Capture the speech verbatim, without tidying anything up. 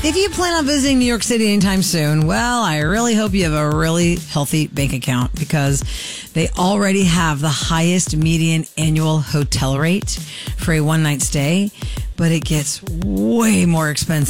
If you plan on visiting New York City anytime soon, well, I really hope you have a really healthy bank account because they already have the highest median annual hotel rate for a one-night stay, but it gets way more expensive